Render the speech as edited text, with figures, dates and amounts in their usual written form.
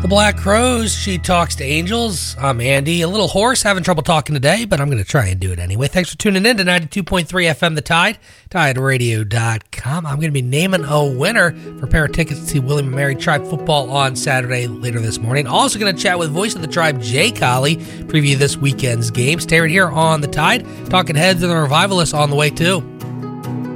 The Black Crows, She Talks to Angels. I'm Andy, a little hoarse, having trouble talking today, but I'm going to try and do it anyway. Thanks for tuning in to 92.3 FM The Tide, TideRadio.com. I'm going to be naming a winner for a pair of tickets to see William & Mary Tribe football on Saturday later this morning. Also going to chat with Voice of the Tribe, Jay Colley, preview this weekend's game. Stay right here on The Tide. Talking Heads and the Revivalists on the way too.